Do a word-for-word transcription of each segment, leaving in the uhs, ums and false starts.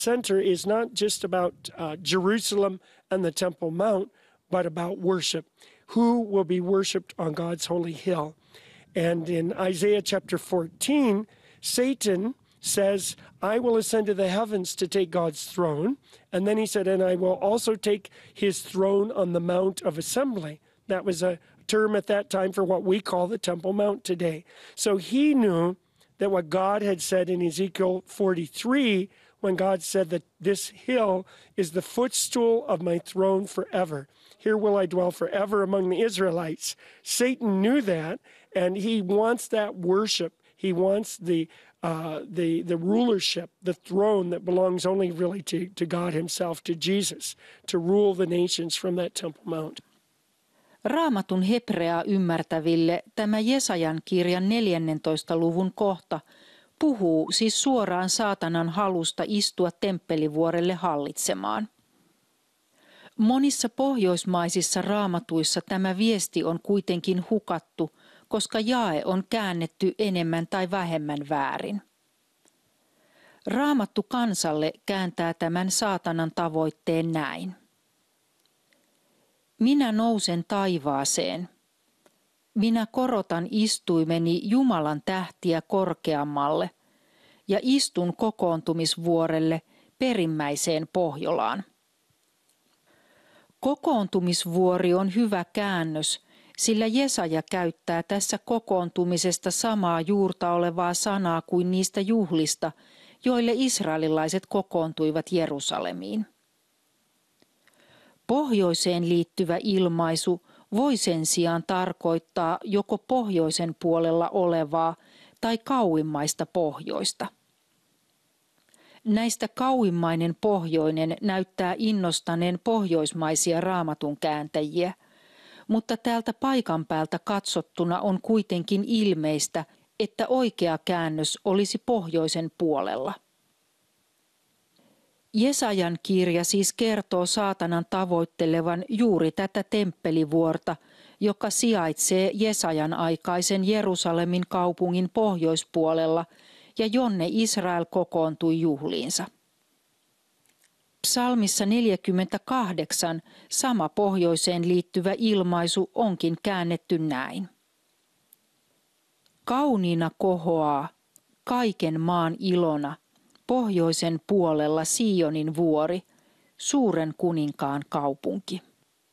center is not just about uh, Jerusalem and the Temple Mount, but about worship. Who will be worshiped on God's holy hill? And in Isaiah chapter fourteen, Satan says, I will ascend to the heavens to take God's throne. And then he said, and I will also take his throne on the Mount of Assembly. That was a term at that time for what we call the Temple Mount today. So he knew that what God had said in Ezekiel forty-three, when God said that this hill is the footstool of my throne forever. Here will I dwell forever among the Israelites. Satan knew that, and he wants that worship. He wants the uh, the the rulership, the throne that belongs only really to, to God himself, to Jesus, to rule the nations from that Temple Mount. Raamatun hebreaa ymmärtäville tämä Jesajan kirjan neljännentoista luvun kohta puhuu siis suoraan saatanan halusta istua temppelivuorelle hallitsemaan. Monissa pohjoismaisissa raamatuissa tämä viesti on kuitenkin hukattu, koska jae on käännetty enemmän tai vähemmän väärin. Raamattu kansalle kääntää tämän saatanan tavoitteen näin. Minä nousen taivaaseen. Minä korotan istuimeni Jumalan tähtiä korkeammalle ja istun kokoontumisvuorelle perimmäiseen Pohjolaan. Kokoontumisvuori on hyvä käännös, sillä Jesaja käyttää tässä kokoontumisesta samaa juurta olevaa sanaa kuin niistä juhlista, joille israelilaiset kokoontuivat Jerusalemiin. Pohjoiseen liittyvä ilmaisu voi sen sijaan tarkoittaa joko pohjoisen puolella olevaa tai kauimmaista pohjoista. Näistä kauimmainen pohjoinen näyttää innostaneen pohjoismaisia raamatun kääntäjiä, mutta täältä paikan päältä katsottuna on kuitenkin ilmeistä, että oikea käännös olisi pohjoisen puolella. Jesajan kirja siis kertoo saatanan tavoittelevan juuri tätä temppelivuorta, joka sijaitsee Jesajan aikaisen Jerusalemin kaupungin pohjoispuolella ja jonne Israel kokoontui juhliinsa. Psalmissa neljäkymmentäkahdeksan sama pohjoiseen liittyvä ilmaisu onkin käännetty näin. Kauniina kohoaa, kaiken maan ilona, pohjoisen puolella Sionin vuori, suuren kuninkaan kaupunki.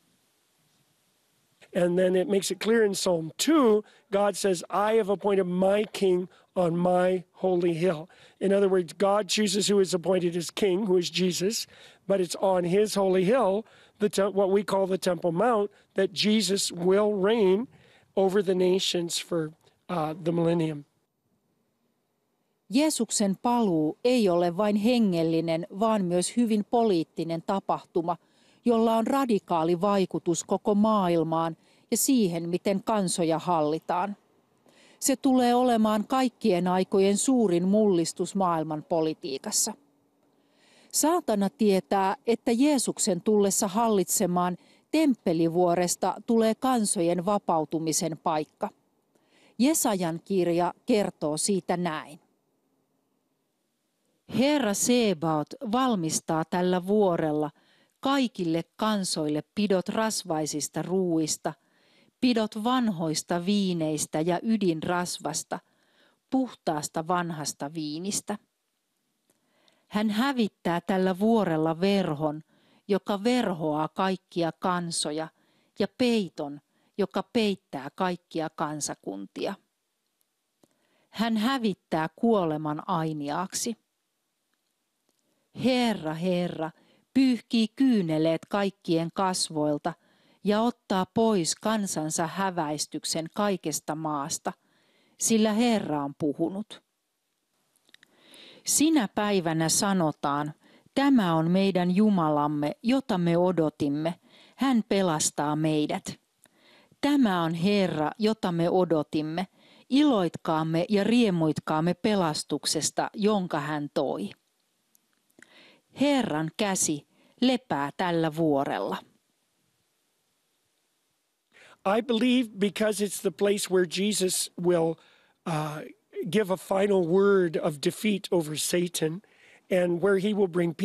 And then it makes it clear in Psalm two, God says, I have appointed my king on my holy hill. In other words, God chooses who is appointed as king, who is Jesus, but it's on his holy hill, the te- what we call the Temple Mount, that Jesus will reign over the nations for uh, the millennium. Jeesuksen paluu ei ole vain hengellinen, vaan myös hyvin poliittinen tapahtuma, jolla on radikaali vaikutus koko maailmaan ja siihen, miten kansoja hallitaan. Se tulee olemaan kaikkien aikojen suurin mullistus maailman politiikassa. Saatana tietää, että Jeesuksen tullessa hallitsemaan temppelivuoresta tulee kansojen vapautumisen paikka. Jesajan kirja kertoo siitä näin. Herra Sebaot valmistaa tällä vuorella kaikille kansoille pidot rasvaisista ruuista, pidot vanhoista viineistä ja ydinrasvasta, puhtaasta vanhasta viinistä. Hän hävittää tällä vuorella verhon, joka verhoaa kaikkia kansoja, ja peiton, joka peittää kaikkia kansakuntia. Hän hävittää kuoleman ainiaaksi. Herra, Herra, pyyhkii kyyneleet kaikkien kasvoilta ja ottaa pois kansansa häväistyksen kaikesta maasta, sillä Herra on puhunut. Sinä päivänä sanotaan, tämä on meidän Jumalamme, jota me odotimme, hän pelastaa meidät. Tämä on Herra, jota me odotimme, iloitkaamme ja riemuitkaamme pelastuksesta, jonka hän toi. Herran käsi lepää tällä vuorella. I believe because it's the place where Jesus will uh, give a final word of defeat over Satan and where he will bring peace.